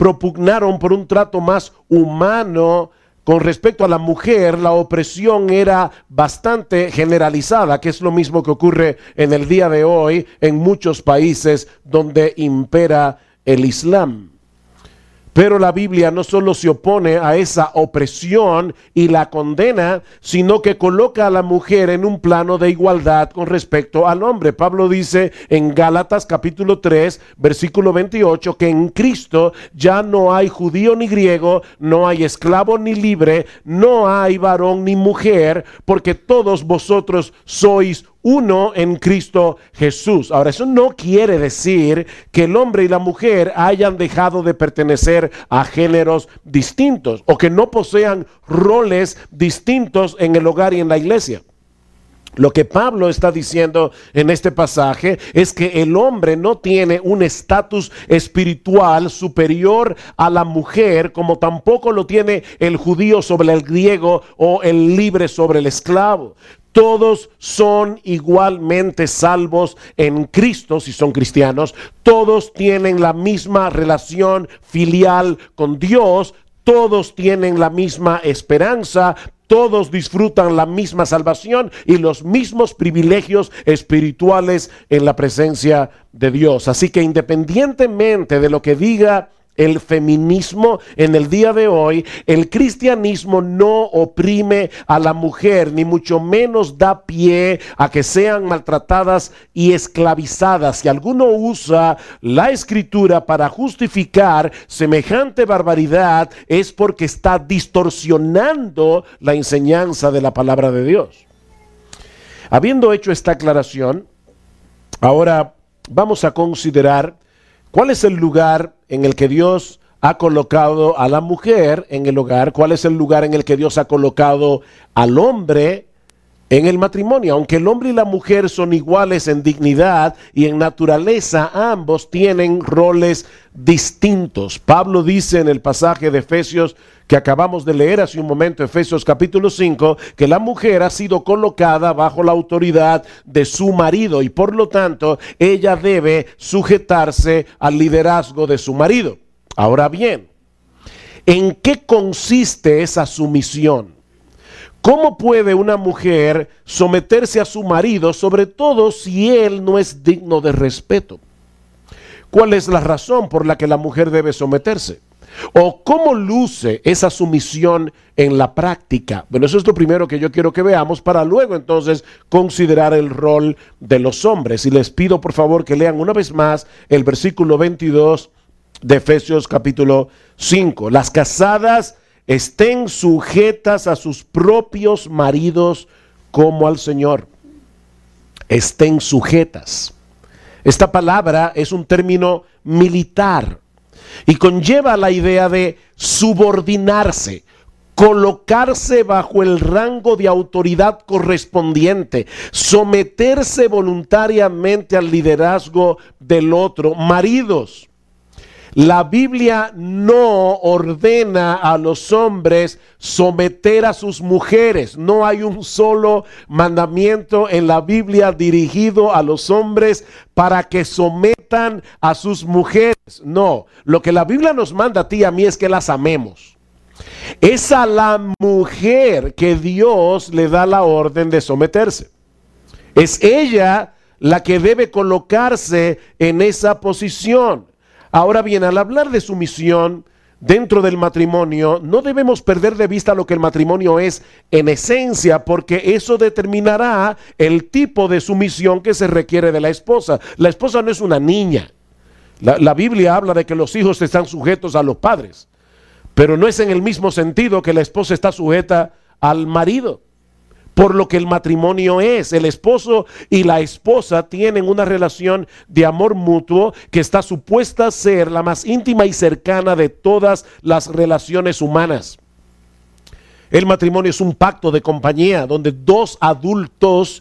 propugnaron por un trato más humano. Con respecto a la mujer, la opresión era bastante generalizada, que es lo mismo que ocurre en el día de hoy en muchos países donde impera el Islam. Pero la Biblia no solo se opone a esa opresión y la condena, sino que coloca a la mujer en un plano de igualdad con respecto al hombre. Pablo dice en Gálatas capítulo 3, versículo 28, que en Cristo ya no hay judío ni griego, no hay esclavo ni libre, no hay varón ni mujer, porque todos vosotros sois uno en Cristo Jesús. Ahora, eso no quiere decir que el hombre y la mujer hayan dejado de pertenecer a géneros distintos o que no posean roles distintos en el hogar y en la iglesia. Lo que Pablo está diciendo en este pasaje es que el hombre no tiene un estatus espiritual superior a la mujer, como tampoco lo tiene el judío sobre el griego o el libre sobre el esclavo. Todos son igualmente salvos en Cristo si son cristianos. Todos tienen la misma relación filial con Dios. Todos tienen la misma esperanza. Todos disfrutan la misma salvación y los mismos privilegios espirituales en la presencia de Dios. Así que independientemente de lo que diga el feminismo en el día de hoy, el cristianismo no oprime a la mujer, ni mucho menos da pie a que sean maltratadas y esclavizadas. Si alguno usa la escritura para justificar semejante barbaridad, es porque está distorsionando la enseñanza de la palabra de Dios. Habiendo hecho esta aclaración, ahora vamos a considerar ¿cuál es el lugar en el que Dios ha colocado a la mujer en el hogar? ¿Cuál es el lugar en el que Dios ha colocado al hombre en el matrimonio? Aunque el hombre y la mujer son iguales en dignidad y en naturaleza, ambos tienen roles distintos. Pablo dice en el pasaje de Efesios que acabamos de leer hace un momento, Efesios capítulo 5, que la mujer ha sido colocada bajo la autoridad de su marido y por lo tanto ella debe sujetarse al liderazgo de su marido. Ahora bien, ¿en qué consiste esa sumisión? ¿Cómo puede una mujer someterse a su marido, sobre todo si él no es digno de respeto? ¿Cuál es la razón por la que la mujer debe someterse? ¿O cómo luce esa sumisión en la práctica? Bueno, eso es lo primero que yo quiero que veamos para luego entonces considerar el rol de los hombres. Y les pido por favor que lean una vez más el versículo 22 de Efesios capítulo 5. Las casadas estén sujetas a sus propios maridos como al Señor. Estén sujetas. Esta palabra es un término militar y conlleva la idea de subordinarse, colocarse bajo el rango de autoridad correspondiente, someterse voluntariamente al liderazgo del otro. Maridos, la Biblia no ordena a los hombres someter a sus mujeres. No hay un solo mandamiento en la Biblia dirigido a los hombres para que sometan a sus mujeres. No, lo que la Biblia nos manda a ti y a mí es que las amemos. Es a la mujer que Dios le da la orden de someterse. Es ella la que debe colocarse en esa posición. Ahora bien, al hablar de sumisión dentro del matrimonio, no debemos perder de vista lo que el matrimonio es en esencia, porque eso determinará el tipo de sumisión que se requiere de la esposa. La esposa no es una niña. La Biblia habla de que los hijos están sujetos a los padres, pero no es en el mismo sentido que la esposa está sujeta al marido. Por lo que el matrimonio es, el esposo y la esposa tienen una relación de amor mutuo que está supuesta a ser la más íntima y cercana de todas las relaciones humanas. El matrimonio es un pacto de compañía donde dos adultos,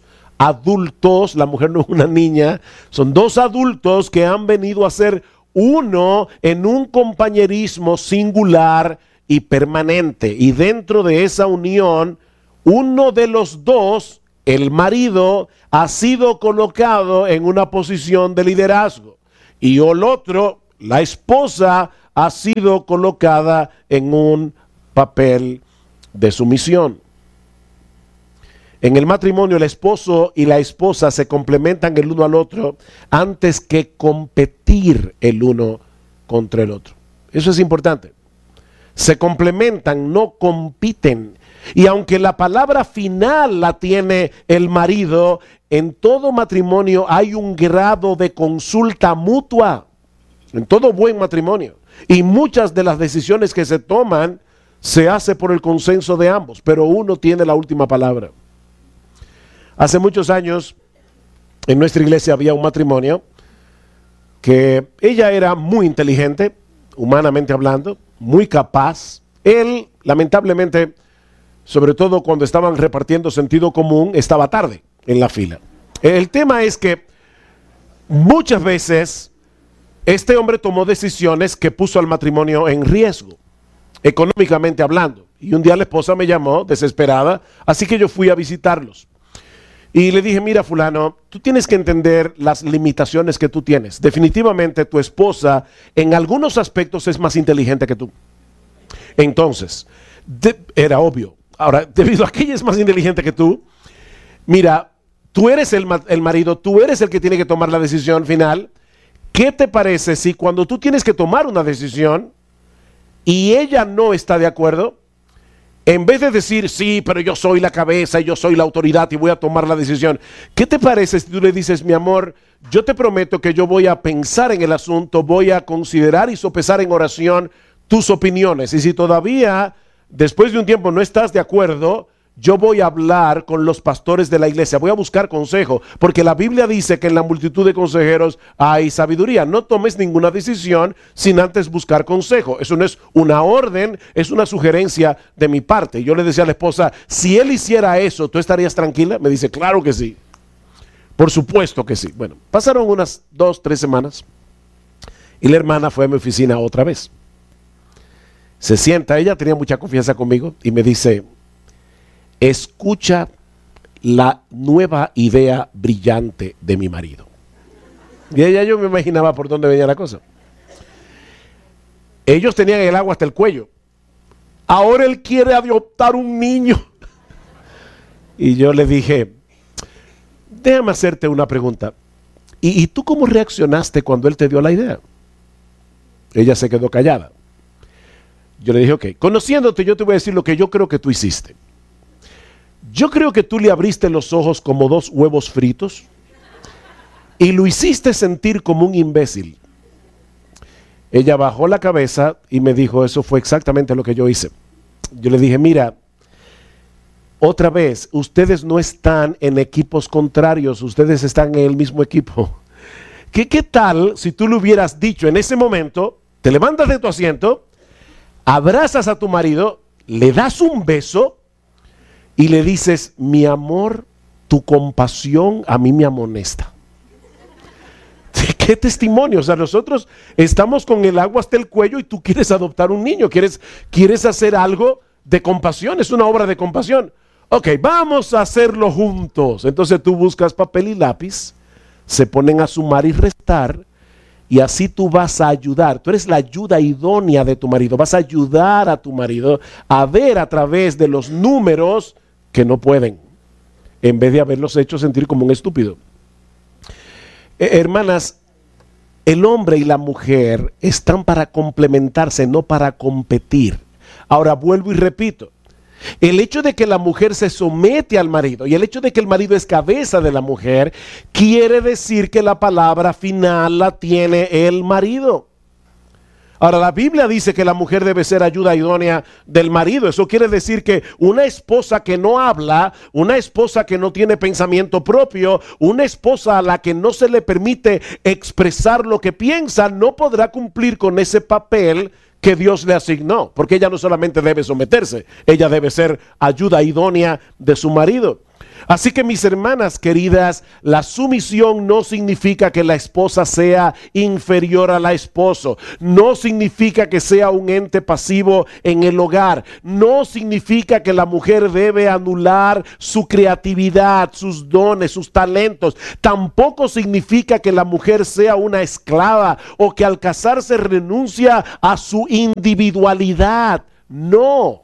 la mujer no es una niña, son dos adultos que han venido a ser uno en un compañerismo singular y permanente. Y dentro de esa unión, uno de los dos, el marido, ha sido colocado en una posición de liderazgo y el otro, la esposa, ha sido colocada en un papel de sumisión. En el matrimonio, el esposo y la esposa se complementan el uno al otro antes que competir el uno contra el otro. Eso es importante. Se complementan, no compiten. Y aunque la palabra final la tiene el marido, en todo matrimonio hay un grado de consulta mutua. En todo buen matrimonio. Y muchas de las decisiones que se toman se hace por el consenso de ambos, pero uno tiene la última palabra. Hace muchos años en nuestra iglesia había un matrimonio que ella era muy inteligente, humanamente hablando, muy capaz. Él, lamentablemente, sobre todo cuando estaban repartiendo sentido común, estaba tarde en la fila. El tema es que muchas veces este hombre tomó decisiones que puso al matrimonio en riesgo, económicamente hablando. Y un día la esposa me llamó desesperada, así que yo fui a visitarlos. Y le dije, mira fulano, tú tienes que entender las limitaciones que tú tienes. Definitivamente tu esposa en algunos aspectos es más inteligente que tú. Entonces, era obvio. Ahora, debido a que ella es más inteligente que tú, mira, tú eres el marido, tú eres el que tiene que tomar la decisión final. ¿Qué te parece si cuando tú tienes que tomar una decisión y ella no está de acuerdo, en vez de decir, sí, pero yo soy la cabeza y yo soy la autoridad y voy a tomar la decisión, ¿qué te parece si tú le dices, mi amor, yo te prometo que yo voy a pensar en el asunto, voy a considerar y sopesar en oración tus opiniones, y si todavía después de un tiempo no estás de acuerdo, yo voy a hablar con los pastores de la iglesia, voy a buscar consejo, porque la Biblia dice que en la multitud de consejeros hay sabiduría. No tomes ninguna decisión sin antes buscar consejo. Eso no es una orden, es una sugerencia de mi parte. Yo le decía a la esposa, si él hiciera eso, ¿tú estarías tranquila? Me dice, claro que sí. Por supuesto que sí. Bueno, pasaron unas 2, 3 semanas y la hermana fue a mi oficina otra vez. Se sienta, ella tenía mucha confianza conmigo y me dice, escucha la nueva idea brillante de mi marido. Y ella, yo me imaginaba por dónde venía la cosa. Ellos tenían el agua hasta el cuello. Ahora él quiere adoptar un niño. Y yo le dije, déjame hacerte una pregunta. ¿Y tú cómo reaccionaste cuando él te dio la idea? Ella se quedó callada. Yo le dije, ok, conociéndote yo te voy a decir lo que yo creo que tú hiciste. Yo creo que tú le abriste los ojos como 2 huevos fritos y lo hiciste sentir como un imbécil. Ella bajó la cabeza y me dijo, eso fue exactamente lo que yo hice. Yo le dije, mira, otra vez, ustedes no están en equipos contrarios, ustedes están en el mismo equipo. ¿Qué tal si tú le hubieras dicho en ese momento, te levantas de tu asiento, abrazas a tu marido, le das un beso y le dices, mi amor, tu compasión a mí me amonesta? ¿Qué testimonio? O sea, nosotros estamos con el agua hasta el cuello y tú quieres adoptar un niño, quieres hacer algo de compasión, es una obra de compasión. Ok, vamos a hacerlo juntos. Entonces tú buscas papel y lápiz, se ponen a sumar y restar, y así tú vas a ayudar. Tú eres la ayuda idónea de tu marido, vas a ayudar a tu marido a ver a través de los números que no pueden, en vez de haberlos hecho sentir como un estúpido. Hermanas, el hombre y la mujer están para complementarse, no para competir. Ahora vuelvo y repito, el hecho de que la mujer se somete al marido y el hecho de que el marido es cabeza de la mujer, quiere decir que la palabra final la tiene el marido. Ahora, la Biblia dice que la mujer debe ser ayuda idónea del marido. Eso quiere decir que una esposa que no habla, una esposa que no tiene pensamiento propio, una esposa a la que no se le permite expresar lo que piensa, no podrá cumplir con ese papel que Dios le asignó, porque ella no solamente debe someterse, ella debe ser ayuda idónea de su marido. Así que mis hermanas queridas, la sumisión no significa que la esposa sea inferior al esposo, no significa que sea un ente pasivo en el hogar, no significa que la mujer debe anular su creatividad, sus dones, sus talentos, tampoco significa que la mujer sea una esclava o que al casarse renuncia a su individualidad, no.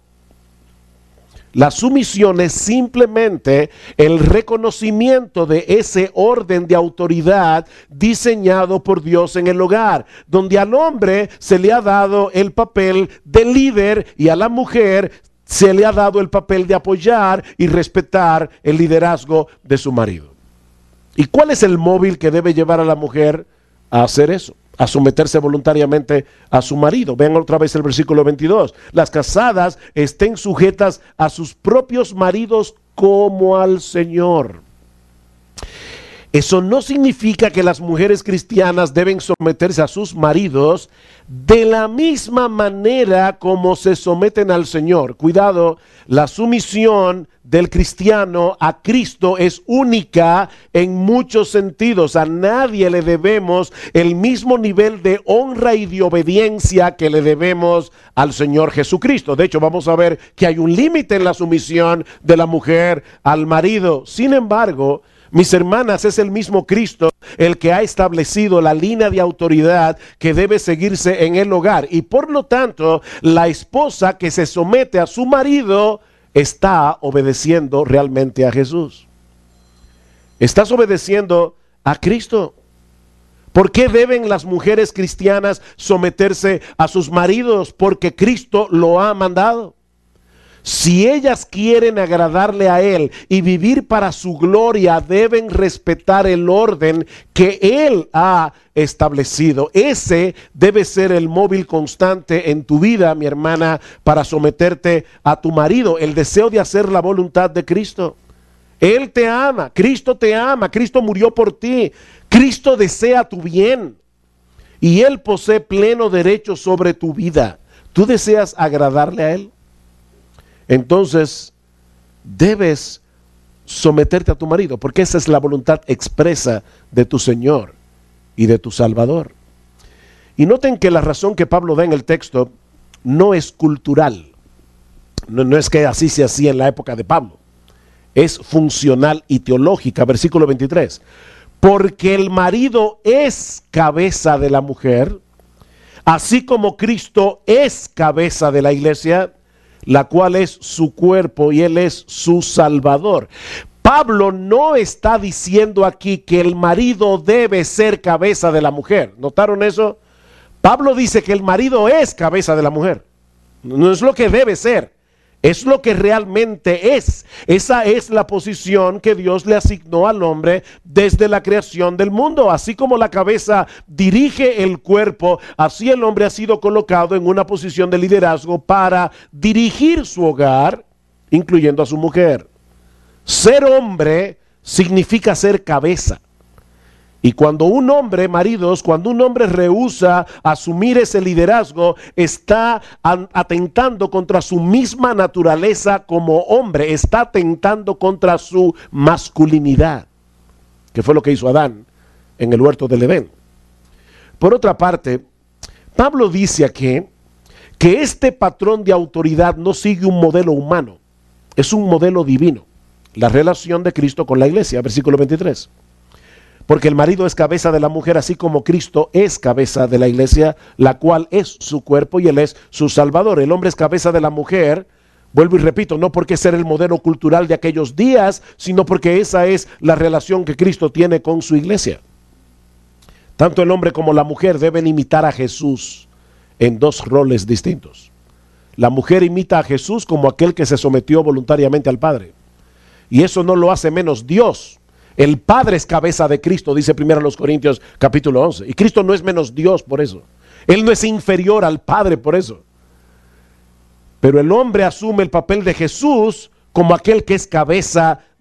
La sumisión es simplemente el reconocimiento de ese orden de autoridad diseñado por Dios en el hogar, donde al hombre se le ha dado el papel de líder y a la mujer se le ha dado el papel de apoyar y respetar el liderazgo de su marido. ¿Y cuál es el móvil que debe llevar a la mujer a hacer eso? A someterse voluntariamente a su marido. Vean otra vez el versículo 22. Las casadas estén sujetas a sus propios maridos como al Señor. Eso no significa que las mujeres cristianas deben someterse a sus maridos de la misma manera como se someten al Señor. Cuidado, la sumisión del cristiano a Cristo es única en muchos sentidos. A nadie le debemos el mismo nivel de honra y de obediencia que le debemos al Señor Jesucristo. De hecho, vamos a ver que hay un límite en la sumisión de la mujer al marido. Sin embargo, mis hermanas, es el mismo Cristo el que ha establecido la línea de autoridad que debe seguirse en el hogar. Y por lo tanto, la esposa que se somete a su marido está obedeciendo realmente a Jesús. ¿Estás obedeciendo a Cristo? ¿Por qué deben las mujeres cristianas someterse a sus maridos? Porque Cristo lo ha mandado. Si ellas quieren agradarle a Él y vivir para su gloria, deben respetar el orden que Él ha establecido. Ese debe ser el móvil constante en tu vida, mi hermana, para someterte a tu marido. El deseo de hacer la voluntad de Cristo. Él te ama, Cristo murió por ti, Cristo desea tu bien y Él posee pleno derecho sobre tu vida. ¿Tú deseas agradarle a Él? Entonces, debes someterte a tu marido, porque esa es la voluntad expresa de tu Señor y de tu Salvador. Y noten que la razón que Pablo da en el texto no es cultural. No es que así se hacía en la época de Pablo. Es funcional y teológica. Versículo 23. Porque el marido es cabeza de la mujer, así como Cristo es cabeza de la iglesia, la cual es su cuerpo y Él es su Salvador. Pablo no está diciendo aquí que el marido debe ser cabeza de la mujer. ¿Notaron eso? Pablo dice que el marido es cabeza de la mujer. No es lo que debe ser, es lo que realmente es. Esa es la posición que Dios le asignó al hombre desde la creación del mundo. Así como la cabeza dirige el cuerpo, así el hombre ha sido colocado en una posición de liderazgo para dirigir su hogar, incluyendo a su mujer. Ser hombre significa ser cabeza. Y cuando un hombre, maridos, cuando un hombre rehúsa asumir ese liderazgo, está atentando contra su misma naturaleza como hombre, está atentando contra su masculinidad, que fue lo que hizo Adán en el huerto del Edén. Por otra parte, Pablo dice aquí que este patrón de autoridad no sigue un modelo humano, es un modelo divino. La relación de Cristo con la iglesia, versículo 23. Porque el marido es cabeza de la mujer, así como Cristo es cabeza de la iglesia, la cual es su cuerpo y Él es su Salvador. El hombre es cabeza de la mujer, vuelvo y repito, no porque ser el modelo cultural de aquellos días, sino porque esa es la relación que Cristo tiene con su iglesia. Tanto el hombre como la mujer deben imitar a Jesús en dos roles distintos. La mujer imita a Jesús como aquel que se sometió voluntariamente al Padre. Y eso no lo hace menos Dios. El Padre es cabeza de Cristo, dice 1 Corintios capítulo 11. Y Cristo no es menos Dios por eso. Él no es inferior al Padre por eso. Pero el hombre asume el papel de Jesús como aquel que es cabeza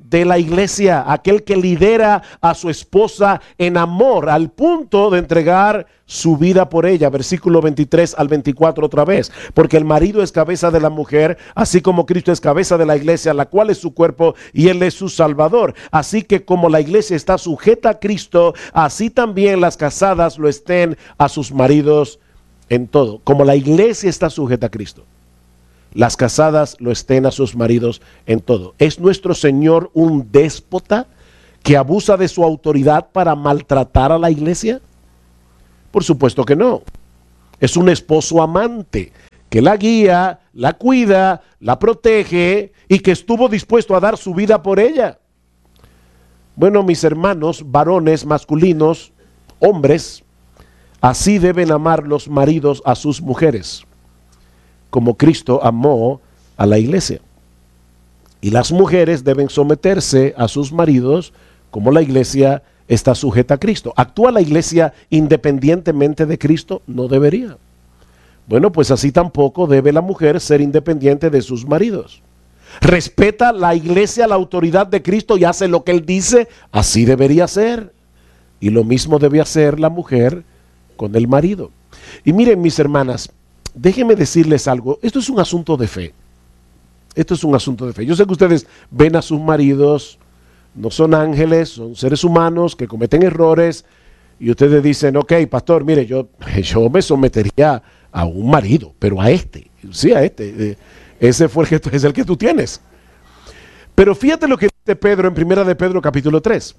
de la iglesia, aquel que lidera a su esposa en amor, al punto de entregar su vida por ella. Versículo 23 al 24 otra vez. Porque el marido es cabeza de la mujer, así como Cristo es cabeza de la iglesia, la cual es su cuerpo y él es su salvador. Así que como la iglesia está sujeta a Cristo, así también las casadas lo estén a sus maridos en todo. Como la iglesia está sujeta a Cristo, las casadas lo estén a sus maridos en todo. ¿Es nuestro Señor un déspota que abusa de su autoridad para maltratar a la iglesia? Por supuesto que no. Es un esposo amante que la guía, la cuida, la protege y que estuvo dispuesto a dar su vida por ella. Bueno, mis hermanos, varones, masculinos, hombres, así deben amar los maridos a sus mujeres, como Cristo amó a la iglesia. Y las mujeres deben someterse a sus maridos como la iglesia está sujeta a Cristo. ¿Actúa la iglesia independientemente de Cristo? No debería. Bueno, pues así tampoco debe la mujer ser independiente de sus maridos. ¿Respeta la iglesia la autoridad de Cristo y hace lo que él dice? Así debería ser. Y lo mismo debe hacer la mujer con el marido. Y miren, mis hermanas, déjenme decirles algo. Esto es un asunto de fe. Esto es un asunto de fe. Yo sé que ustedes ven a sus maridos, no son ángeles, son seres humanos que cometen errores. Y ustedes dicen, ok, pastor, mire, yo me sometería a un marido, pero a este. Sí, a este. Ese fue es el que tú tienes. Pero fíjate lo que dice Pedro en 1 de Pedro capítulo 3.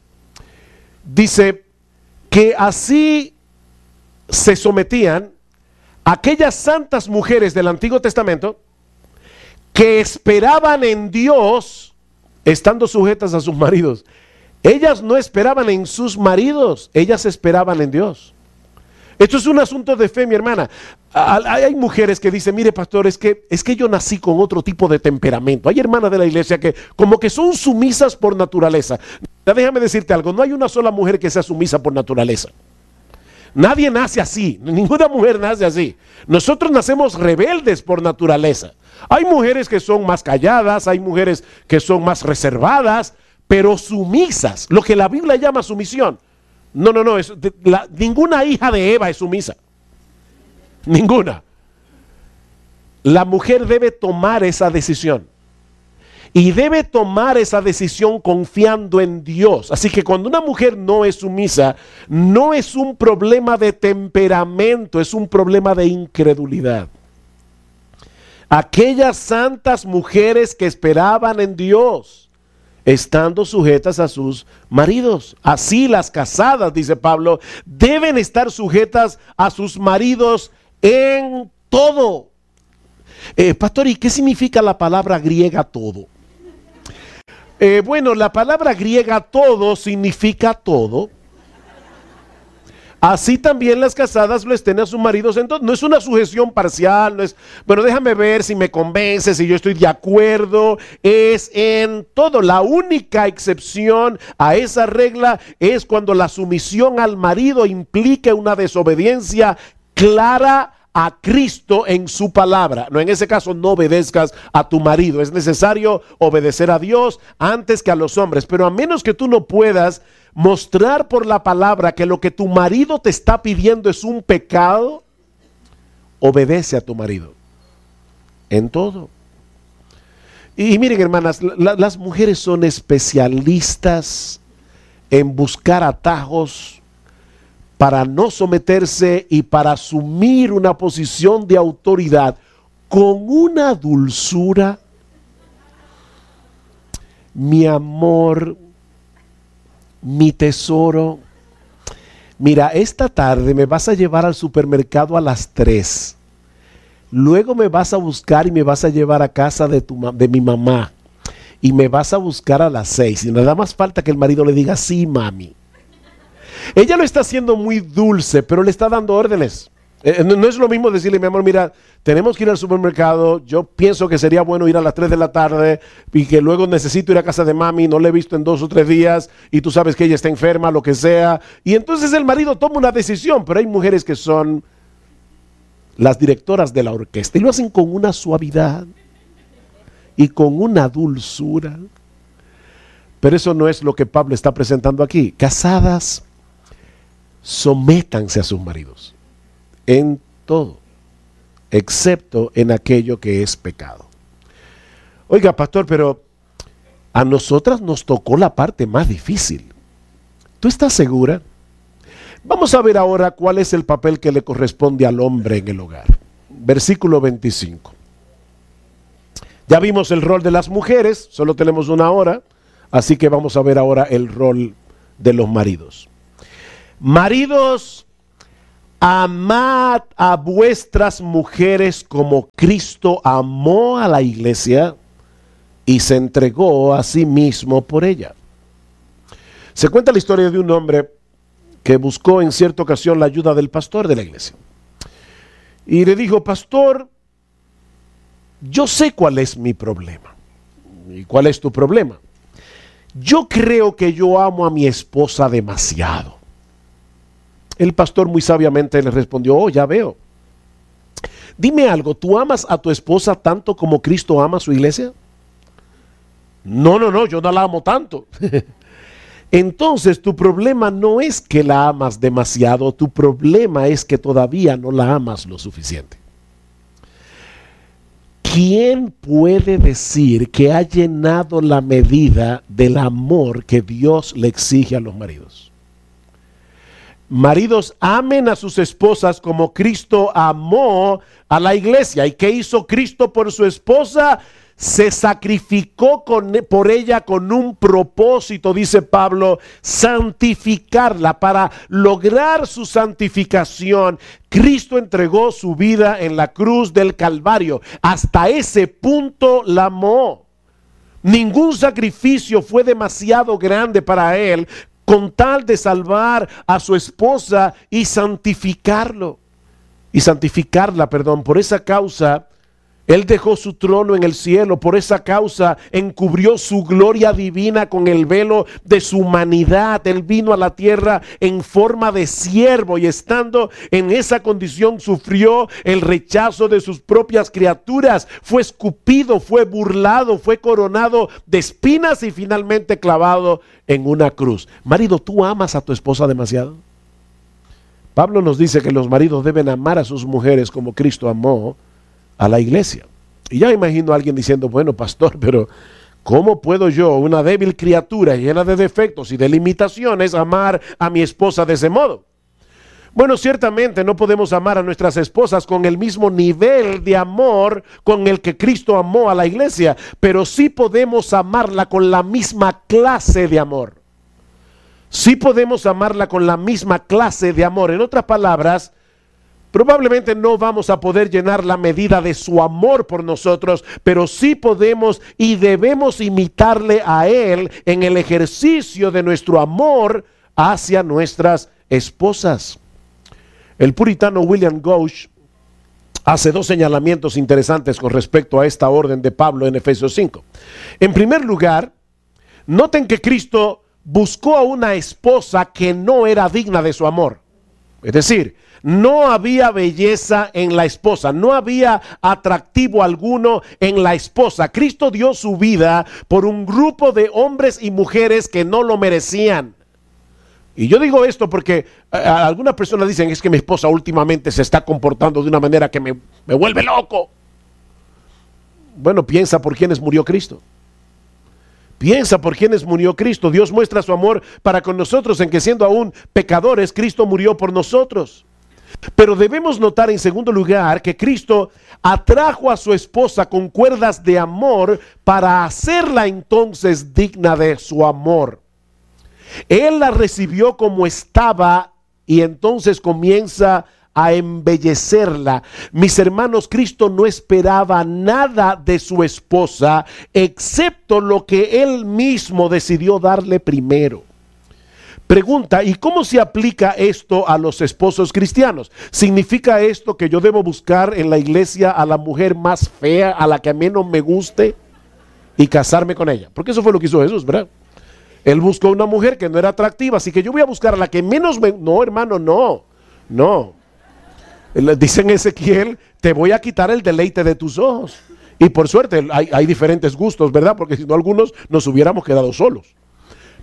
Dice que así se sometían aquellas santas mujeres del Antiguo Testamento que esperaban en Dios estando sujetas a sus maridos. Ellas no esperaban en sus maridos, ellas esperaban en Dios. Esto es un asunto de fe, mi hermana. Hay mujeres que dicen, mire pastor, es que yo nací con otro tipo de temperamento. Hay hermanas de la iglesia que como que son sumisas por naturaleza. Déjame decirte algo, no hay una sola mujer que sea sumisa por naturaleza. Nadie nace así, ninguna mujer nace así. Nosotros nacemos rebeldes por naturaleza. Hay mujeres que son más calladas, hay mujeres que son más reservadas, pero sumisas, lo que la Biblia llama sumisión. No, ninguna hija de Eva es sumisa. Ninguna. La mujer debe tomar esa decisión. Y debe tomar esa decisión confiando en Dios. Así que cuando una mujer no es sumisa, no es un problema de temperamento, es un problema de incredulidad. Aquellas santas mujeres que esperaban en Dios, estando sujetas a sus maridos. Así las casadas, dice Pablo, deben estar sujetas a sus maridos en todo. Pastor, ¿y qué significa la palabra griega todo? Bueno, la palabra griega todo significa todo. Así también las casadas lo estén a sus maridos en todo. No es una sujeción parcial, no es, bueno, déjame ver si me convence, si yo estoy de acuerdo. Es en todo. La única excepción a esa regla es cuando la sumisión al marido implique una desobediencia clara a Cristo en su palabra. No, en ese caso no obedezcas a tu marido. Es necesario obedecer a Dios antes que a los hombres. Pero a menos que tú no puedas mostrar por la palabra que lo que tu marido te está pidiendo es un pecado, obedece a tu marido en todo. Y miren, hermanas, las mujeres son especialistas en buscar atajos para no someterse y para asumir una posición de autoridad con una dulzura. Mi amor, mi tesoro, mira, esta tarde me vas a llevar al supermercado a las 3. Luego me vas a buscar y me vas a llevar a casa de mi mamá. Y me vas a buscar a las 6. Y nada más falta que el marido le diga, sí, mami. Ella lo está haciendo muy dulce, pero le está dando órdenes. No es lo mismo decirle, mi amor, mira, tenemos que ir al supermercado, yo pienso que sería bueno ir a las 3 de la tarde y que luego necesito ir a casa de mami, no la he visto en 2 o 3 días y tú sabes que ella está enferma, lo que sea. Y entonces el marido toma una decisión, pero hay mujeres que son las directoras de la orquesta y lo hacen con una suavidad y con una dulzura. Pero eso no es lo que Pablo está presentando aquí. Casadas, sométanse a sus maridos en todo, excepto en aquello que es pecado. Oiga, pastor, pero a nosotras nos tocó la parte más difícil. ¿Tú estás segura? Vamos a ver ahora cuál es el papel que le corresponde al hombre en el hogar. Versículo 25. Ya vimos el rol de las mujeres, solo tenemos una hora, así que vamos a ver ahora el rol de los maridos. Maridos, amad a vuestras mujeres como Cristo amó a la iglesia y se entregó a sí mismo por ella. Se cuenta la historia de un hombre que buscó en cierta ocasión la ayuda del pastor de la iglesia. Y le dijo: pastor, yo sé cuál es mi problema. ¿Y cuál es tu problema? Yo creo que yo amo a mi esposa demasiado. El pastor muy sabiamente le respondió: oh, ya veo. Dime algo, ¿tú amas a tu esposa tanto como Cristo ama a su iglesia? No, yo no la amo tanto. Entonces tu problema no es que la amas demasiado, tu problema es que todavía no la amas lo suficiente. ¿Quién puede decir que ha llenado la medida del amor que Dios le exige a los maridos? Maridos, amen a sus esposas como Cristo amó a la iglesia. ¿Y qué hizo Cristo por su esposa? Se sacrificó por ella con un propósito, dice Pablo, santificarla. Para lograr su santificación, Cristo entregó su vida en la cruz del Calvario. Hasta ese punto la amó. Ningún sacrificio fue demasiado grande para él con tal de salvar a su esposa y santificarla. Por esa causa Él dejó su trono en el cielo, por esa causa encubrió su gloria divina con el velo de su humanidad. Él vino a la tierra en forma de siervo y estando en esa condición sufrió el rechazo de sus propias criaturas. Fue escupido, fue burlado, fue coronado de espinas y finalmente clavado en una cruz. Marido, ¿tú amas a tu esposa demasiado? Pablo nos dice que los maridos deben amar a sus mujeres como Cristo amó a la iglesia. Y ya imagino a alguien diciendo: bueno, pastor, pero ¿cómo puedo yo, una débil criatura llena de defectos y de limitaciones, amar a mi esposa de ese modo? Bueno, ciertamente no podemos amar a nuestras esposas con el mismo nivel de amor con el que Cristo amó a la iglesia, pero sí podemos amarla con la misma clase de amor. Sí podemos amarla con la misma clase de amor. En otras palabras, probablemente no vamos a poder llenar la medida de su amor por nosotros, pero sí podemos y debemos imitarle a Él en el ejercicio de nuestro amor hacia nuestras esposas. El puritano William Gouge hace dos señalamientos interesantes con respecto a esta orden de Pablo en Efesios 5. En primer lugar, noten que Cristo buscó a una esposa que no era digna de su amor. Es decir, no había belleza en la esposa, no había atractivo alguno en la esposa. Cristo dio su vida por un grupo de hombres y mujeres que no lo merecían. Y yo digo esto porque algunas personas dicen: es que mi esposa últimamente se está comportando de una manera que me vuelve loco. Bueno, piensa por quiénes murió Cristo. Piensa por quienes murió Cristo. Dios muestra su amor para con nosotros en que, siendo aún pecadores, Cristo murió por nosotros. Pero debemos notar en segundo lugar que Cristo atrajo a su esposa con cuerdas de amor para hacerla entonces digna de su amor. Él la recibió como estaba y entonces comienza a embellecerla. Mis hermanos, Cristo no esperaba nada de su esposa excepto lo que Él mismo decidió darle primero. Pregunta: ¿y cómo se aplica esto a los esposos cristianos? ¿Significa esto que yo debo buscar en la iglesia a la mujer más fea, a la que a mí no me guste, y casarme con ella? Porque eso fue lo que hizo Jesús, ¿verdad? Él buscó una mujer que no era atractiva, así que yo voy a buscar a la que menos me... No, hermano, no. Dice en Ezequiel: te voy a quitar el deleite de tus ojos. Y por suerte hay diferentes gustos, ¿verdad? Porque si no, algunos nos hubiéramos quedado solos.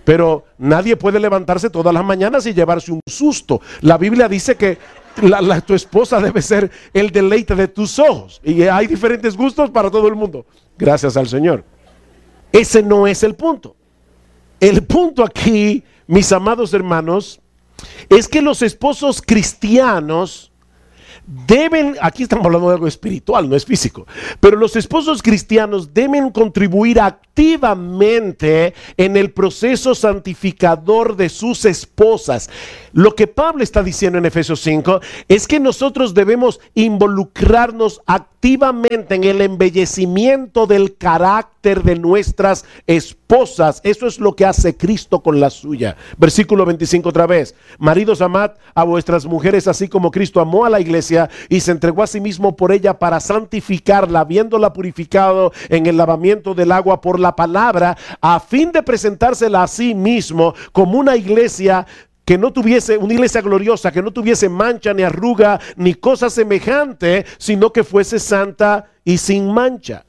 Pero nadie puede levantarse todas las mañanas y llevarse un susto. La Biblia dice que tu esposa debe ser el deleite de tus ojos. Y hay diferentes gustos para todo el mundo. Gracias al Señor. Ese no es el punto. El punto aquí, mis amados hermanos, es que los esposos cristianos deben, aquí estamos hablando de algo espiritual, no es físico, pero los esposos cristianos deben contribuir activamente en el proceso santificador de sus esposas. Lo que Pablo está diciendo en Efesios 5 es que nosotros debemos involucrarnos activamente en el embellecimiento del carácter de nuestras esposas. Eso es lo que hace Cristo con la suya. Versículo 25 otra vez. Maridos, amad a vuestras mujeres así como Cristo amó a la iglesia y se entregó a sí mismo por ella para santificarla, habiéndola purificado en el lavamiento del agua por la palabra, a fin de presentársela a sí mismo como una iglesia que no tuviese, una iglesia gloriosa, que no tuviese mancha ni arruga ni cosa semejante, sino que fuese santa y sin mancha.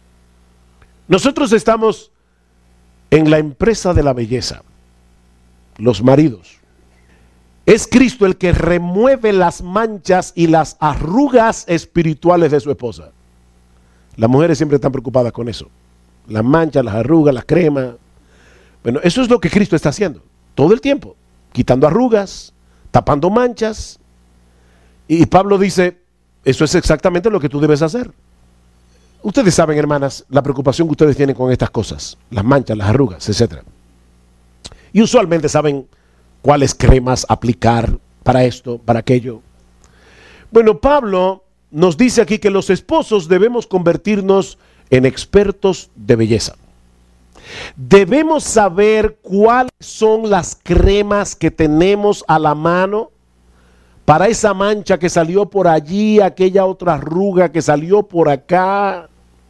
Nosotros estamos en la empresa de la belleza, los maridos. Es Cristo el que remueve las manchas y las arrugas espirituales de su esposa. Las mujeres siempre están preocupadas con eso. Las manchas, las arrugas, las cremas. Bueno, eso es lo que Cristo está haciendo todo el tiempo. Quitando arrugas, tapando manchas. Y Pablo dice, eso es exactamente lo que tú debes hacer. Ustedes saben, hermanas, la preocupación que ustedes tienen con estas cosas, las manchas, las arrugas, etc. Y usualmente saben cuáles cremas aplicar para esto, para aquello. Bueno, Pablo nos dice aquí que los esposos debemos convertirnos en expertos de belleza. Debemos saber cuáles son las cremas que tenemos a la mano para esa mancha que salió por allí, aquella otra arruga que salió por acá.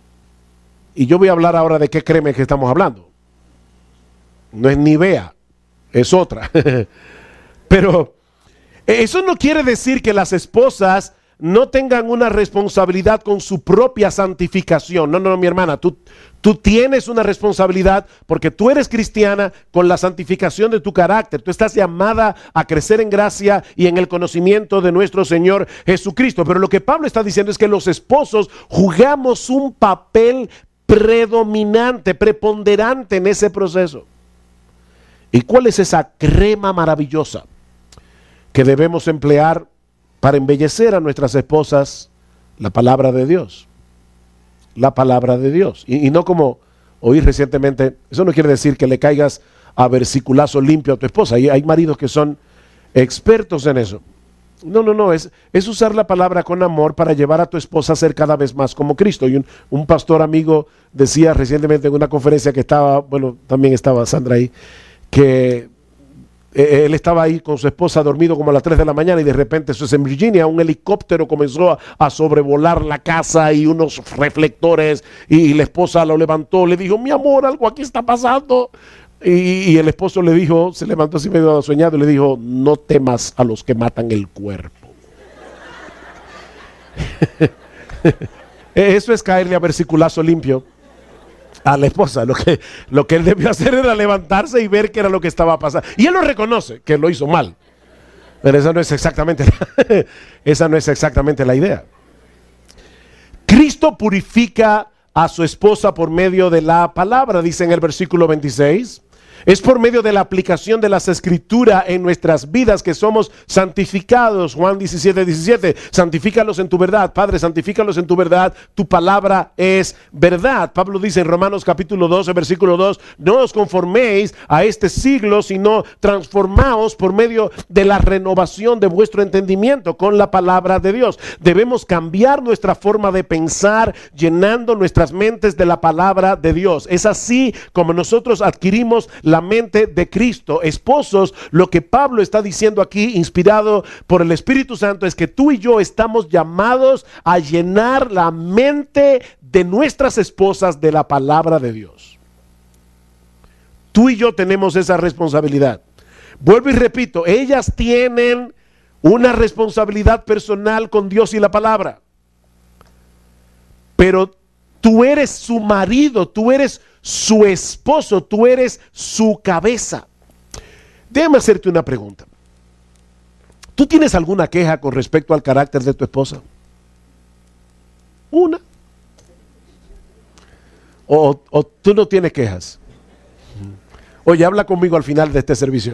Y yo voy a hablar ahora de qué crema es que estamos hablando. No es Nivea, es otra. Pero eso no quiere decir que las esposas no tengan una responsabilidad con su propia santificación. No, mi hermana, tú tienes una responsabilidad porque tú eres cristiana con la santificación de tu carácter. Tú estás llamada a crecer en gracia y en el conocimiento de nuestro Señor Jesucristo. Pero lo que Pablo está diciendo es que los esposos jugamos un papel predominante, preponderante en ese proceso. ¿Y cuál es esa crema maravillosa que debemos emplear para embellecer a nuestras esposas? La palabra de Dios. La palabra de Dios. Y no como oí recientemente, eso no quiere decir que le caigas a versiculazo limpio a tu esposa. Y hay maridos que son expertos en eso. No, es usar la palabra con amor para llevar a tu esposa a ser cada vez más como Cristo. Y un pastor amigo decía recientemente en una conferencia que estaba, bueno, también estaba Sandra ahí, que él estaba ahí con su esposa dormido como a las 3 de la mañana y de repente, eso es en Virginia, un helicóptero comenzó a sobrevolar la casa y unos reflectores y la esposa lo levantó, le dijo, mi amor, algo aquí está pasando. Y el esposo le dijo, se levantó así medio soñado y le dijo, no temas a los que matan el cuerpo. Eso es caerle a versiculazo limpio a la esposa. Lo que él debió hacer era levantarse y ver qué era lo que estaba pasando. Y él lo reconoce, que lo hizo mal. Pero esa no es exactamente la idea. Cristo purifica a su esposa por medio de la palabra, dice en el versículo 26. Es por medio de la aplicación de las escrituras en nuestras vidas que somos santificados. Juan 17:17, santifícalos en tu verdad. Padre, santifícalos en tu verdad. Tu palabra es verdad. Pablo dice en Romanos capítulo 12, versículo 2, no os conforméis a este siglo, sino transformaos por medio de la renovación de vuestro entendimiento con la palabra de Dios. Debemos cambiar nuestra forma de pensar, llenando nuestras mentes de la palabra de Dios. Es así como nosotros adquirimos la mente de Cristo. Esposos, lo que Pablo está diciendo aquí, inspirado por el Espíritu Santo, es que tú y yo estamos llamados a llenar la mente de nuestras esposas de la palabra de Dios. Tú y yo tenemos esa responsabilidad. Vuelvo y repito, ellas tienen una responsabilidad personal con Dios y la palabra. Pero Tú eres su marido, tú eres su esposo, tú eres su cabeza. Déjame hacerte una pregunta. ¿Tú tienes alguna queja con respecto al carácter de tu esposa? ¿Una? ¿O tú no tienes quejas? Oye, habla conmigo al final de este servicio.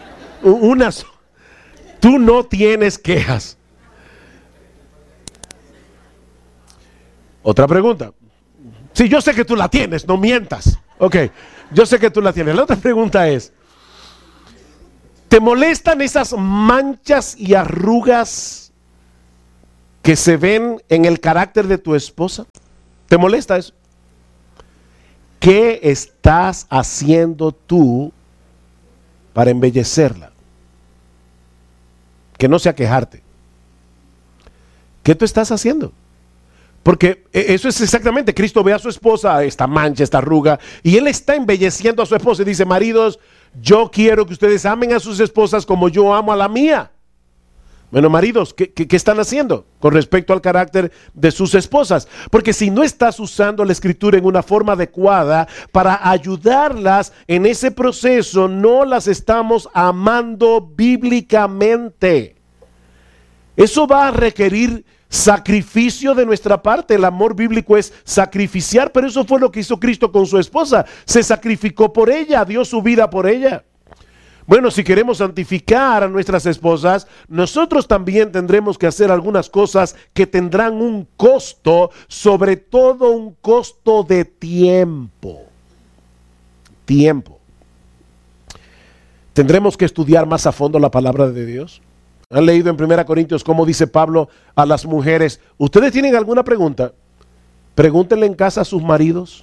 Tú no tienes quejas. Otra pregunta. Sí, yo sé que tú la tienes, no mientas. Ok, yo sé que tú la tienes. La otra pregunta es, ¿te molestan esas manchas y arrugas que se ven en el carácter de tu esposa? ¿Te molesta eso? ¿Qué estás haciendo tú para embellecerla? Que no sea quejarte. ¿Qué tú estás haciendo? Porque eso es exactamente, Cristo ve a su esposa, esta mancha, esta arruga, y Él está embelleciendo a su esposa y dice, maridos, yo quiero que ustedes amen a sus esposas como yo amo a la mía. Bueno, maridos, ¿qué están haciendo con respecto al carácter de sus esposas? Porque si no estás usando la escritura en una forma adecuada para ayudarlas en ese proceso, no las estamos amando bíblicamente. Eso va a requerir sacrificio de nuestra parte. El amor bíblico es sacrificiar, pero eso fue lo que hizo Cristo con su esposa. Se sacrificó por ella, dio su vida por ella. Bueno, si queremos santificar a nuestras esposas, nosotros también tendremos que hacer algunas cosas que tendrán un costo, sobre todo un costo de tiempo. Tiempo. Tendremos que estudiar más a fondo la palabra de Dios. ¿Han leído en 1 Corintios cómo dice Pablo a las mujeres? ¿Ustedes tienen alguna pregunta? Pregúntenle en casa a sus maridos.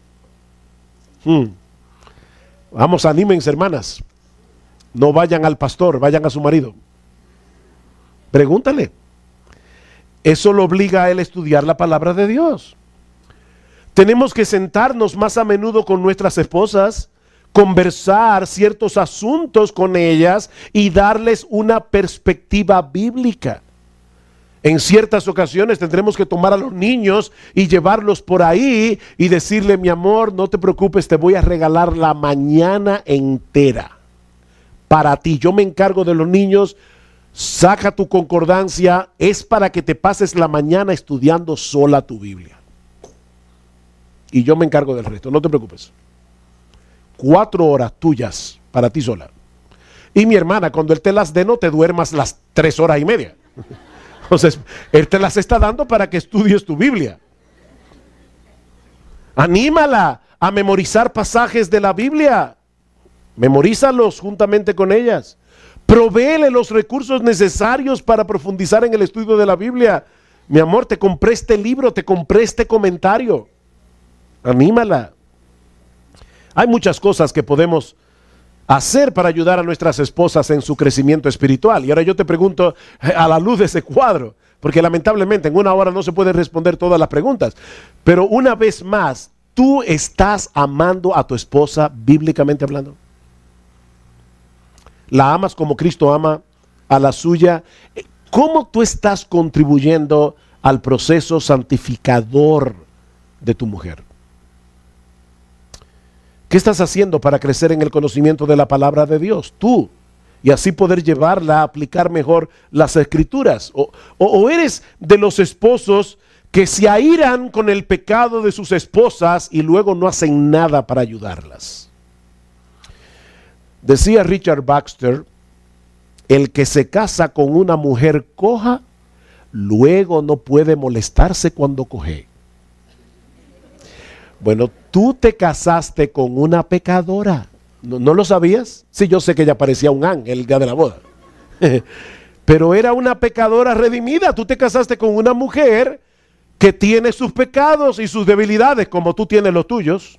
Vamos, anímense, hermanas. No vayan al pastor, vayan a su marido. Pregúntale. Eso lo obliga a él a estudiar la palabra de Dios. Tenemos que sentarnos más a menudo con nuestras esposas, conversar ciertos asuntos con ellas y darles una perspectiva bíblica. En ciertas ocasiones tendremos que tomar a los niños y llevarlos por ahí y decirle, mi amor, no te preocupes, te voy a regalar la mañana entera para ti. Yo me encargo de los niños, saca tu concordancia, es para que te pases la mañana estudiando sola tu Biblia. Y yo me encargo del resto, no te preocupes. 4 horas tuyas para ti sola. Y mi hermana, cuando él te las dé, no te duermas las 3 horas y media. Entonces, él te las está dando para que estudies tu Biblia. Anímala a memorizar pasajes de la Biblia. Memorízalos juntamente con ellas. Provéele los recursos necesarios para profundizar en el estudio de la Biblia. Mi amor, te compré este libro, te compré este comentario. Anímala. Hay muchas cosas que podemos hacer para ayudar a nuestras esposas en su crecimiento espiritual. Y ahora yo te pregunto, a la luz de ese cuadro, porque lamentablemente en una hora no se pueden responder todas las preguntas, pero una vez más, ¿tú estás amando a tu esposa bíblicamente hablando? ¿La amas como Cristo ama a la suya? ¿Cómo tú estás contribuyendo al proceso santificador de tu mujer? ¿Qué estás haciendo para crecer en el conocimiento de la palabra de Dios? Tú. Y así poder llevarla a aplicar mejor las escrituras. O eres de los esposos que se airan con el pecado de sus esposas y luego no hacen nada para ayudarlas. Decía Richard Baxter, el que se casa con una mujer coja, luego no puede molestarse cuando coge. Bueno, tú te casaste con una pecadora. ¿No lo sabías? Sí, yo sé que ella parecía un ángel el día de la boda. Pero era una pecadora redimida. Tú te casaste con una mujer que tiene sus pecados y sus debilidades como tú tienes los tuyos.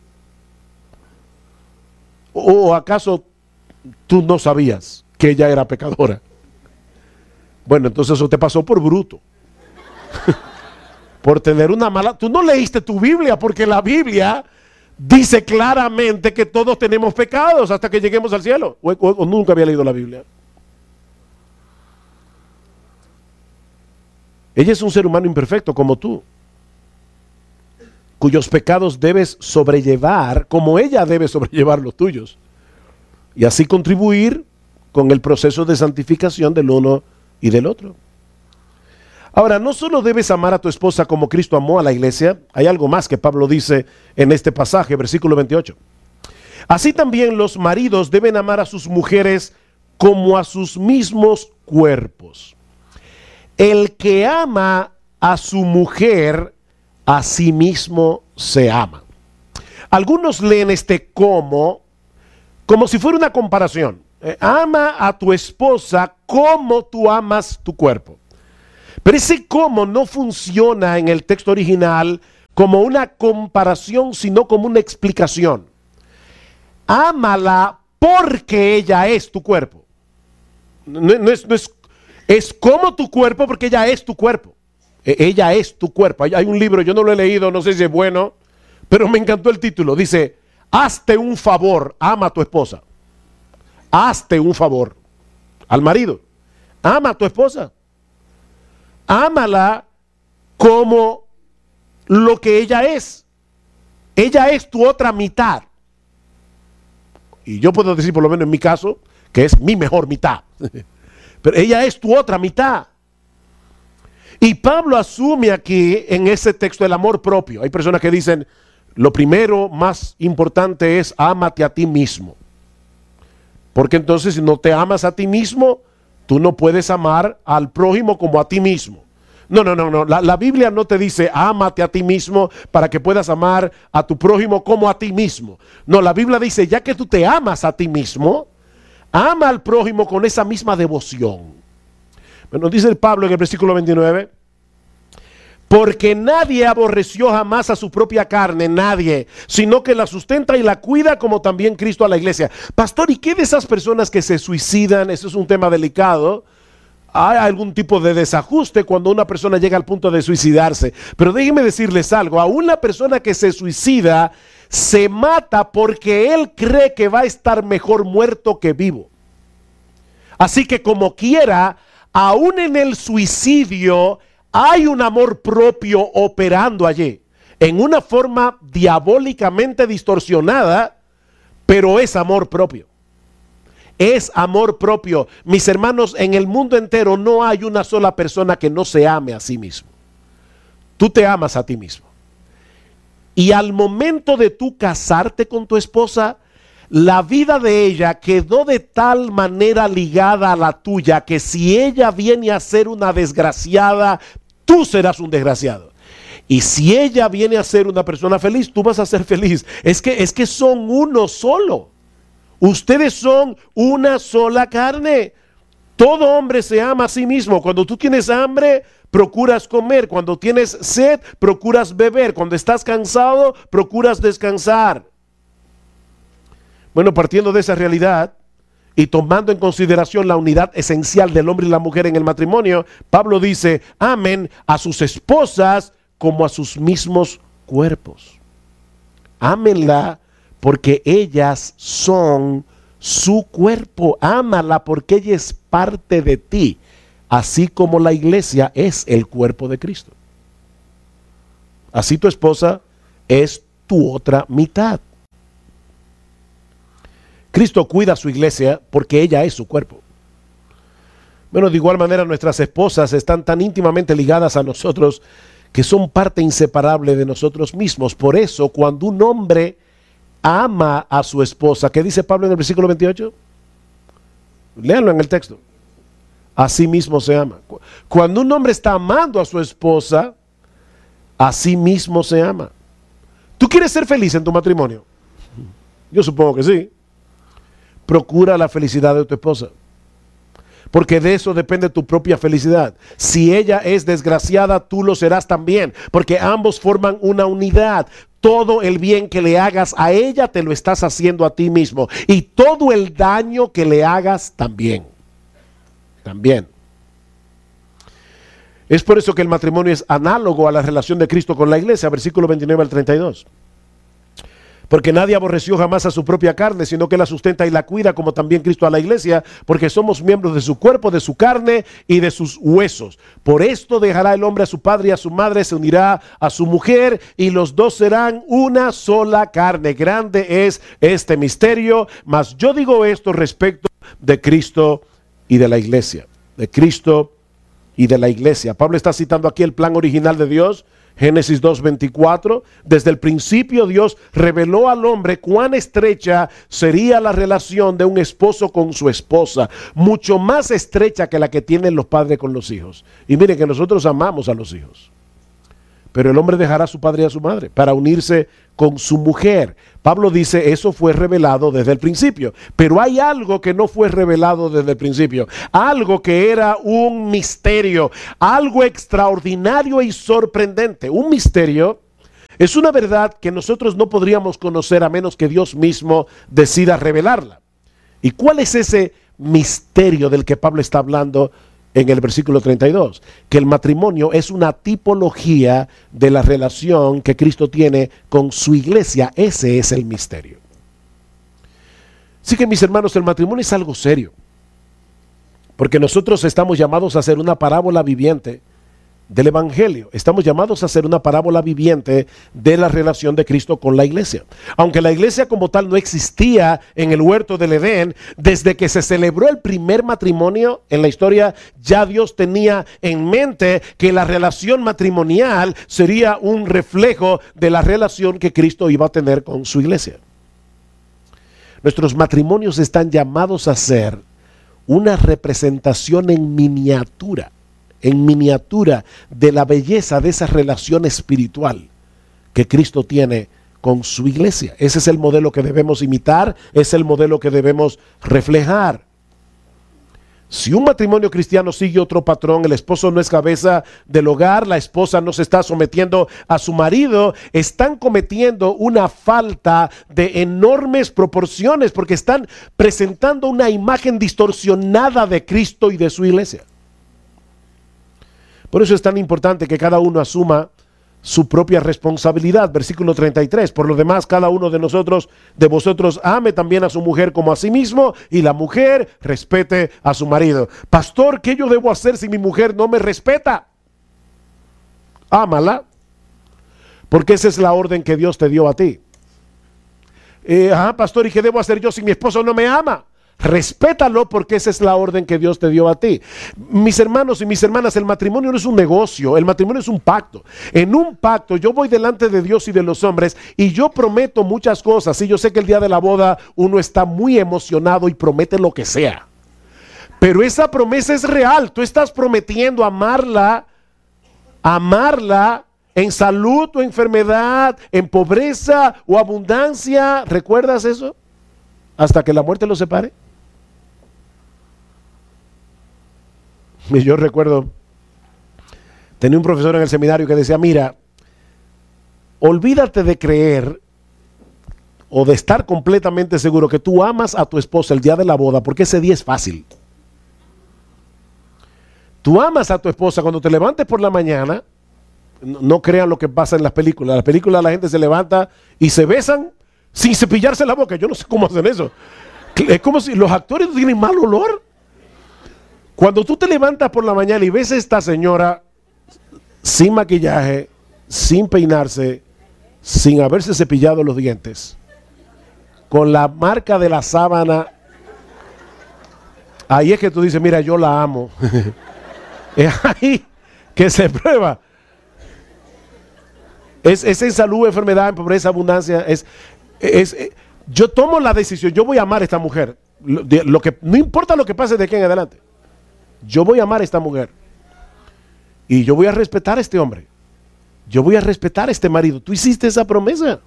¿O acaso tú no sabías que ella era pecadora? Bueno, entonces eso te pasó por bruto. Por tener una mala... Tú no leíste tu Biblia, porque la Biblia dice claramente que todos tenemos pecados hasta que lleguemos al cielo. O nunca había leído la Biblia. Ella es un ser humano imperfecto como tú. cuyos pecados debes sobrellevar, como ella debe sobrellevar los tuyos, y así contribuir con el proceso de santificación del uno y del otro. Ahora, no solo debes amar a tu esposa como Cristo amó a la iglesia, hay algo más que Pablo dice en este pasaje, versículo 28. Así también los maridos deben amar a sus mujeres como a sus mismos cuerpos. El que ama a su mujer, a sí mismo se ama. Algunos leen este como si fuera una comparación. Ama a tu esposa como tú amas tu cuerpo. Pero ese como no funciona en el texto original como una comparación, sino como una explicación. Ámala porque ella es tu cuerpo. Es como tu cuerpo porque ella es tu cuerpo. Ella es tu cuerpo. Hay un libro, yo no lo he leído, no sé si es bueno, pero me encantó el título. Dice, hazte un favor, ama a tu esposa. Hazte un favor al marido. Ama a tu esposa. Ámala como lo que ella es. Ella es tu otra mitad. Y yo puedo decir, por lo menos en mi caso, que es mi mejor mitad. Pero ella es tu otra mitad. Y Pablo asume aquí en ese texto el amor propio. Hay personas que dicen, lo primero más importante es ámate a ti mismo. Porque entonces si no te amas a ti mismo, tú no puedes amar al prójimo como a ti mismo. No. La Biblia no te dice ámate a ti mismo para que puedas amar a tu prójimo como a ti mismo. No, la Biblia dice, ya que tú te amas a ti mismo, ama al prójimo con esa misma devoción. Bueno, dice el Pablo en el versículo 29, porque nadie aborreció jamás a su propia carne, nadie, sino que la sustenta y la cuida como también Cristo a la iglesia. Pastor, ¿y qué de esas personas que se suicidan? Eso es un tema delicado. Hay algún tipo de desajuste cuando una persona llega al punto de suicidarse. Pero déjenme decirles algo, a una persona que se suicida se mata porque él cree que va a estar mejor muerto que vivo. Así que como quiera, aún en el suicidio hay un amor propio operando allí, en una forma diabólicamente distorsionada, pero es amor propio. Es amor propio. Mis hermanos, en el mundo entero no hay una sola persona que no se ame a sí mismo. Tú te amas a ti mismo. Y al momento de tú casarte con tu esposa, la vida de ella quedó de tal manera ligada a la tuya que si ella viene a ser una desgraciada, tú serás un desgraciado. Y si ella viene a ser una persona feliz, tú vas a ser feliz. Es que son uno solo. Ustedes son una sola carne. Todo hombre se ama a sí mismo. Cuando tú tienes hambre, procuras comer. Cuando tienes sed, procuras beber. Cuando estás cansado, procuras descansar. Bueno, partiendo de esa realidad y tomando en consideración la unidad esencial del hombre y la mujer en el matrimonio, Pablo dice, amen a sus esposas como a sus mismos cuerpos. Ámenla porque ellas son su cuerpo. Ámala porque ella es parte de ti, así como la iglesia es el cuerpo de Cristo. Así tu esposa es tu otra mitad. Cristo cuida a su iglesia porque ella es su cuerpo. Bueno, de igual manera nuestras esposas están tan íntimamente ligadas a nosotros que son parte inseparable de nosotros mismos. Por eso, cuando un hombre ama a su esposa, ¿qué dice Pablo en el versículo 28? Léanlo en el texto. Así mismo se ama. Cuando un hombre está amando a su esposa, así mismo se ama. ¿Tú quieres ser feliz en tu matrimonio? Yo supongo que sí. Procura la felicidad de tu esposa, porque de eso depende tu propia felicidad. Si ella es desgraciada, tú lo serás también, porque ambos forman una unidad. Todo el bien que le hagas a ella te lo estás haciendo a ti mismo, y todo el daño que le hagas también. Es por eso que el matrimonio es análogo a la relación de Cristo con la iglesia, versículo 29 al 32. Porque nadie aborreció jamás a su propia carne, sino que la sustenta y la cuida, como también Cristo a la iglesia, porque somos miembros de su cuerpo, de su carne y de sus huesos. Por esto dejará el hombre a su padre y a su madre, se unirá a su mujer, y los dos serán una sola carne. Grande es este misterio, mas yo digo esto respecto de Cristo y de la iglesia. De Cristo y de la iglesia. Pablo está citando aquí el plan original de Dios. Génesis 2:24, desde el principio Dios reveló al hombre cuán estrecha sería la relación de un esposo con su esposa, mucho más estrecha que la que tienen los padres con los hijos. Y miren que nosotros amamos a los hijos, pero el hombre dejará a su padre y a su madre para unirse con su mujer. Pablo dice, eso fue revelado desde el principio, pero hay algo que no fue revelado desde el principio, algo que era un misterio, algo extraordinario y sorprendente. Un misterio es una verdad que nosotros no podríamos conocer a menos que Dios mismo decida revelarla. ¿Y cuál es ese misterio del que Pablo está hablando en el versículo 32? Que el matrimonio es una tipología de la relación que Cristo tiene con su iglesia. Ese es el misterio. Así que, mis hermanos, el matrimonio es algo serio, porque nosotros estamos llamados a hacer una parábola viviente del evangelio. Estamos llamados a hacer una parábola viviente de la relación de Cristo con la iglesia. Aunque la iglesia como tal no existía en el huerto del Edén, desde que se celebró el primer matrimonio en la historia, ya Dios tenía en mente que la relación matrimonial sería un reflejo de la relación que Cristo iba a tener con su iglesia. Nuestros matrimonios están llamados a ser una representación en miniatura de la belleza de esa relación espiritual que Cristo tiene con su iglesia. Ese es el modelo que debemos imitar, es el modelo que debemos reflejar. Si un matrimonio cristiano sigue otro patrón, el esposo no es cabeza del hogar, la esposa no se está sometiendo a su marido, están cometiendo una falta de enormes proporciones, porque están presentando una imagen distorsionada de Cristo y de su iglesia. Por eso es tan importante que cada uno asuma su propia responsabilidad. Versículo 33, por lo demás, cada uno de vosotros ame también a su mujer como a sí mismo, y la mujer respete a su marido. Pastor, ¿qué yo debo hacer si mi mujer no me respeta? Ámala, porque esa es la orden que Dios te dio a ti. Pastor, ¿y qué debo hacer yo si mi esposo no me ama? Respétalo, porque esa es la orden que Dios te dio a ti. Mis hermanos y mis hermanas, el matrimonio no es un negocio, el matrimonio es un pacto. En un pacto yo voy delante de Dios y de los hombres y yo prometo muchas cosas. Y yo sé que el día de la boda uno está muy emocionado y promete lo que sea, pero esa promesa es real. Tú estás prometiendo amarla en salud o enfermedad, en pobreza o abundancia. ¿Recuerdas eso? Hasta que la muerte los separe. Y yo recuerdo, tenía un profesor en el seminario que decía, mira, olvídate de creer o de estar completamente seguro que tú amas a tu esposa el día de la boda, porque ese día es fácil. Tú amas a tu esposa cuando te levantes por la mañana. No crean lo que pasa en las películas. En las películas la gente se levanta y se besan sin cepillarse la boca. Yo no sé cómo hacen eso. Es como si los actores tienen mal olor. Cuando tú te levantas por la mañana y ves a esta señora sin maquillaje, sin peinarse, sin haberse cepillado los dientes, con la marca de la sábana, ahí es que tú dices, mira, yo la amo. Es ahí que se prueba. Es en salud, enfermedad, en pobreza, abundancia. Yo tomo la decisión, yo voy a amar a esta mujer. No importa lo que pase de aquí en adelante. Yo voy a amar a esta mujer. Y yo voy a respetar a este hombre. Yo voy a respetar a este marido. Tú hiciste esa promesa.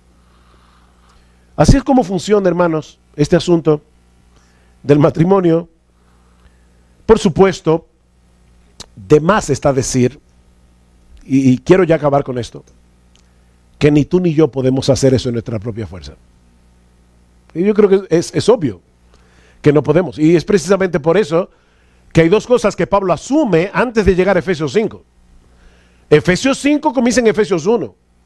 Así es como funciona, hermanos, este asunto del matrimonio. Por supuesto, de más está decir, y quiero ya acabar con esto, que ni tú ni yo podemos hacer eso en nuestra propia fuerza. Y yo creo que es obvio que no podemos. Y es precisamente por eso que hay dos cosas que Pablo asume antes de llegar a Efesios 5. Efesios 5 comienza en Efesios 1.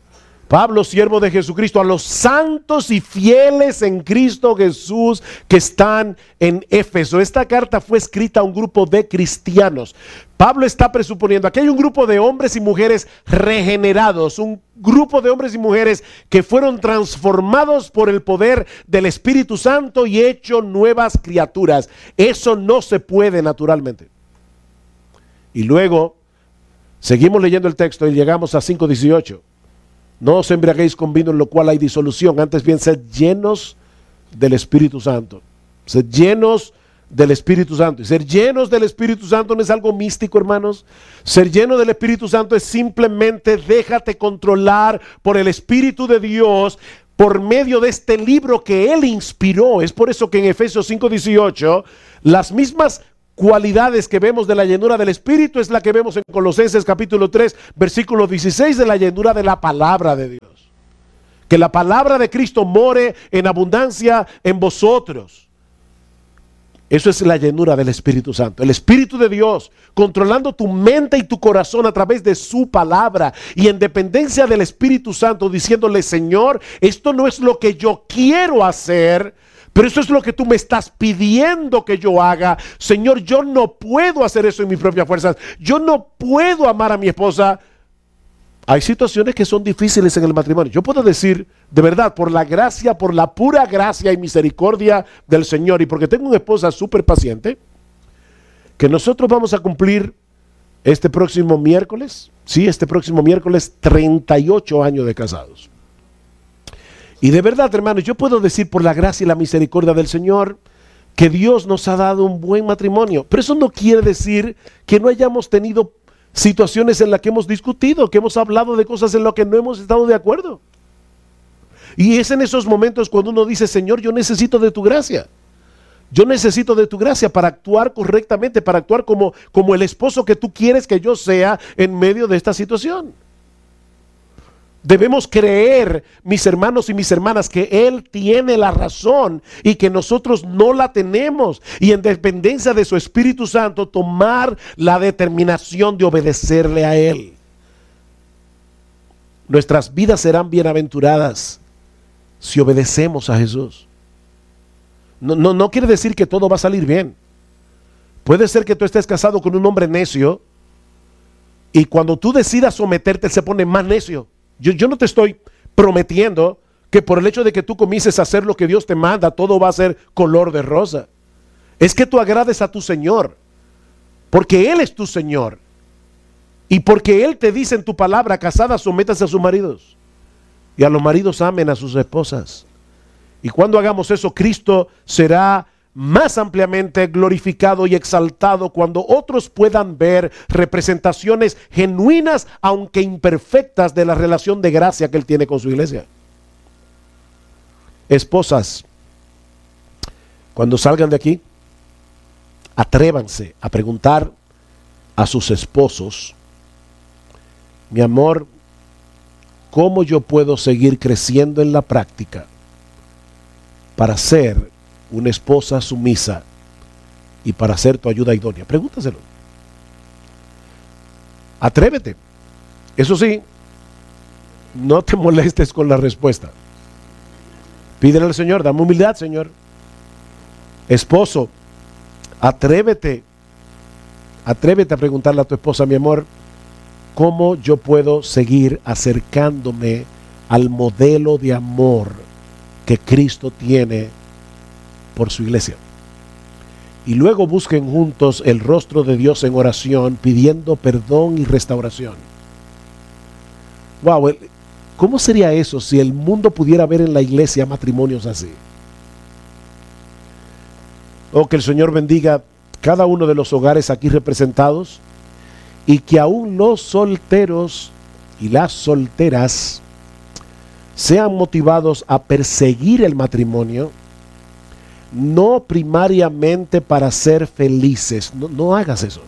Pablo, siervo de Jesucristo, a los santos y fieles en Cristo Jesús que están en Éfeso. Esta carta fue escrita a un grupo de cristianos. Pablo está presuponiendo, aquí hay un grupo de hombres y mujeres regenerados, un grupo de hombres y mujeres que fueron transformados por el poder del Espíritu Santo y hecho nuevas criaturas. Eso no se puede naturalmente. Y luego, seguimos leyendo el texto y llegamos a 5:18. No os embriaguéis con vino en lo cual hay disolución, antes bien sed llenos del Espíritu Santo. Sed llenos del Espíritu Santo. Y ser llenos del Espíritu Santo no es algo místico, hermanos. Ser lleno del Espíritu Santo es simplemente déjate controlar por el Espíritu de Dios por medio de este libro que Él inspiró. Es por eso que en Efesios 5:18 las mismas cualidades que vemos de la llenura del Espíritu es la que vemos en Colosenses capítulo 3, versículo 16, de la llenura de la palabra de Dios. Que la palabra de Cristo more en abundancia en vosotros. Eso es la llenura del Espíritu Santo. El Espíritu de Dios controlando tu mente y tu corazón a través de su palabra. Y en dependencia del Espíritu Santo diciéndole, Señor, esto no es lo que yo quiero hacer, pero eso es lo que tú me estás pidiendo que yo haga. Señor, yo no puedo hacer eso en mis propias fuerzas. Yo no puedo amar a mi esposa. Hay situaciones que son difíciles en el matrimonio. Yo puedo decir, de verdad, por la gracia, por la pura gracia y misericordia del Señor, y porque tengo una esposa súper paciente, que nosotros vamos a cumplir este próximo miércoles, 38 años de casados. Y de verdad, hermanos, yo puedo decir por la gracia y la misericordia del Señor que Dios nos ha dado un buen matrimonio. Pero eso no quiere decir que no hayamos tenido situaciones en las que hemos discutido, que hemos hablado de cosas en las que no hemos estado de acuerdo. Y es en esos momentos cuando uno dice, Señor, yo necesito de tu gracia. Yo necesito de tu gracia para actuar correctamente, para actuar como el esposo que tú quieres que yo sea en medio de esta situación. Debemos creer, mis hermanos y mis hermanas, que Él tiene la razón y que nosotros no la tenemos. Y en dependencia de su Espíritu Santo, tomar la determinación de obedecerle a Él. Nuestras vidas serán bienaventuradas si obedecemos a Jesús. No quiere decir que todo va a salir bien. Puede ser que tú estés casado con un hombre necio y cuando tú decidas someterte, él se pone más necio. Yo no te estoy prometiendo que por el hecho de que tú comiences a hacer lo que Dios te manda, todo va a ser color de rosa. Es que tú agrades a tu Señor, porque Él es tu Señor. Y porque Él te dice en tu palabra, casadas, sométanse a sus maridos. Y a los maridos amen a sus esposas. Y cuando hagamos eso, Cristo será más ampliamente glorificado y exaltado cuando otros puedan ver representaciones genuinas, aunque imperfectas, de la relación de gracia que Él tiene con su iglesia. Esposas, cuando salgan de aquí, atrévanse a preguntar a sus esposos, mi amor, ¿cómo yo puedo seguir creciendo en la práctica para ser una esposa sumisa y para ser tu ayuda idónea? Pregúntaselo. Atrévete. Eso sí, no te molestes con la respuesta. Pídele al Señor, dame humildad, Señor. Esposo, atrévete a preguntarle a tu esposa, mi amor, ¿cómo yo puedo seguir acercándome al modelo de amor que Cristo tiene por su iglesia? Y luego busquen juntos el rostro de Dios en oración, pidiendo perdón y restauración. Wow, ¿cómo sería eso si el mundo pudiera ver en la iglesia matrimonios así? Oh, que el Señor bendiga cada uno de los hogares aquí representados y que aún los solteros y las solteras sean motivados a perseguir el matrimonio, no primariamente para ser felices, no hagas eso,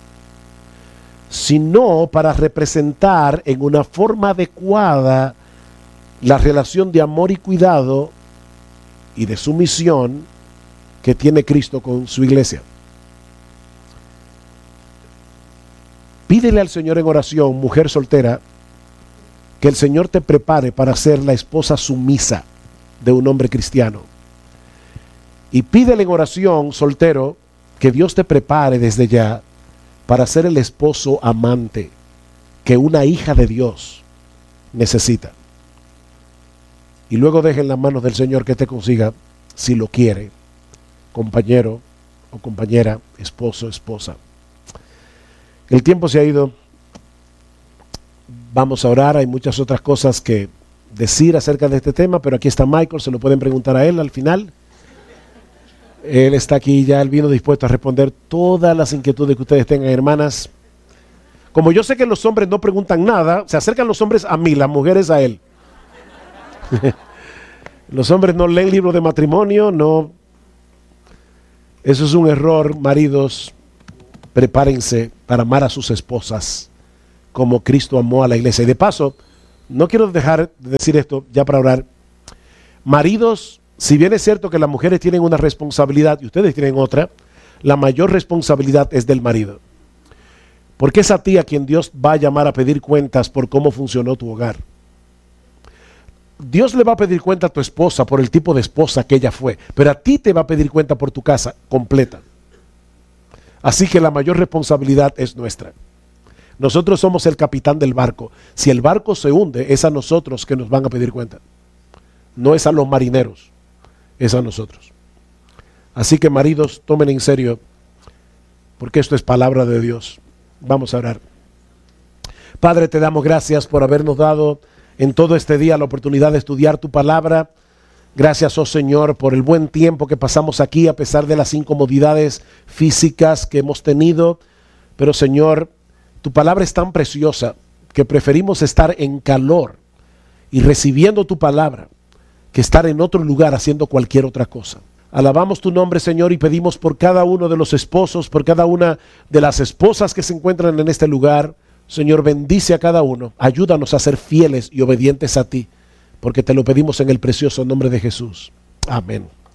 sino para representar en una forma adecuada la relación de amor y cuidado y de sumisión que tiene Cristo con su iglesia. Pídele al Señor en oración, mujer soltera, que el Señor te prepare para ser la esposa sumisa de un hombre cristiano. Y pídele en oración, soltero, que Dios te prepare desde ya para ser el esposo amante que una hija de Dios necesita. Y luego deje en las manos del Señor que te consiga, si lo quiere, compañero o compañera, esposo, esposa. El tiempo se ha ido. Vamos a orar. Hay muchas otras cosas que decir acerca de este tema, pero aquí está Michael, se lo pueden preguntar a él al final. Él está aquí ya, él vino dispuesto a responder todas las inquietudes que ustedes tengan, hermanas. Como yo sé que los hombres no preguntan nada, se acercan los hombres a mí, las mujeres a él. Los hombres no leen libros de matrimonio, no. Eso es un error, maridos. Prepárense para amar a sus esposas como Cristo amó a la iglesia. Y de paso, no quiero dejar de decir esto ya para orar. Maridos, si bien es cierto que las mujeres tienen una responsabilidad y ustedes tienen otra, la mayor responsabilidad es del marido. Porque es a ti a quien Dios va a llamar a pedir cuentas por cómo funcionó tu hogar. Dios le va a pedir cuenta a tu esposa por el tipo de esposa que ella fue, pero a ti te va a pedir cuenta por tu casa completa. Así que la mayor responsabilidad es nuestra. Nosotros somos el capitán del barco. Si el barco se hunde, es a nosotros que nos van a pedir cuenta. No es a los marineros, es a nosotros. Así que maridos, tomen en serio, porque esto es palabra de Dios. Vamos a orar. Padre, te damos gracias por habernos dado en todo este día la oportunidad de estudiar tu palabra. Gracias, oh Señor, por el buen tiempo que pasamos aquí a pesar de las incomodidades físicas que hemos tenido. Pero Señor, tu palabra es tan preciosa que preferimos estar en calor y recibiendo tu palabra que estar en otro lugar haciendo cualquier otra cosa. Alabamos tu nombre, Señor, y pedimos por cada uno de los esposos, por cada una de las esposas que se encuentran en este lugar. Señor, bendice a cada uno. Ayúdanos a ser fieles y obedientes a ti, porque te lo pedimos en el precioso nombre de Jesús. Amén.